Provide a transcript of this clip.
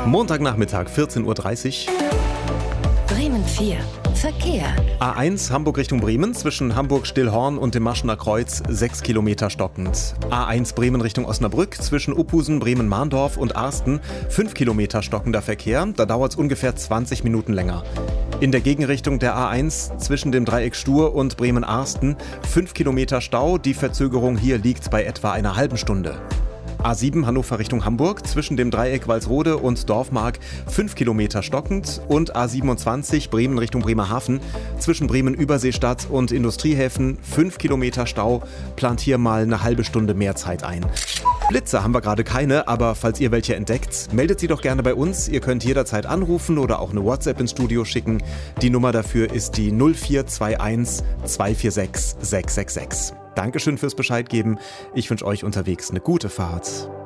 Montagnachmittag, 14.30 Uhr. Bremen 4. Verkehr. A1 Hamburg Richtung Bremen zwischen Hamburg-Stillhorn und dem Maschener Kreuz 6 Kilometer stockend. A1 Bremen Richtung Osnabrück zwischen Uphusen, Bremen-Mahndorf und Arsten 5 Kilometer stockender Verkehr. Da dauert es ungefähr 20 Minuten länger. In der Gegenrichtung der A1 zwischen dem Dreieck Stur und Bremen-Arsten 5 Kilometer Stau. Die Verzögerung hier liegt bei etwa einer halben Stunde. A7 Hannover Richtung Hamburg zwischen dem Dreieck Walsrode und Dorfmark 5 Kilometer stockend und A27 Bremen Richtung Bremerhaven zwischen Bremen-Überseestadt und Industriehäfen 5 Kilometer Stau, plant hier mal eine halbe Stunde mehr Zeit ein. Blitze haben wir gerade keine, aber falls ihr welche entdeckt, meldet sie doch gerne bei uns. Ihr könnt jederzeit anrufen oder auch eine WhatsApp ins Studio schicken. Die Nummer dafür ist die 0421 246 666. Dankeschön fürs Bescheid geben. Ich wünsche euch unterwegs eine gute Fahrt.